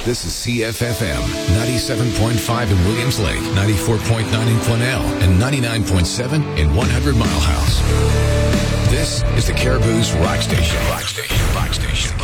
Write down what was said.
This is CFFM 97.5 in Williams Lake, 94.9 in Quesnel, and 99.7 in 100 Mile House. This is the Caribou's Rock Station. Rock Station. Rock Station.